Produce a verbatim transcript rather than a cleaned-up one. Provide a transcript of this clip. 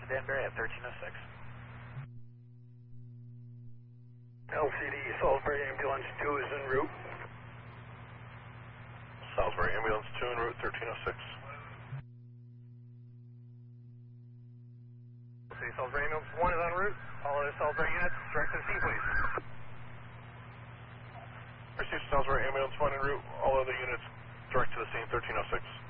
Danbury at thirteen oh six. L C D Salisbury Ambulance two is en route. Salisbury Ambulance two en route, thirteen oh six. L C D Salisbury Ambulance one is en route. All other Salisbury units, direct to the scene, please. Received Salisbury Ambulance one en route. All other units, direct to the scene, thirteen oh six.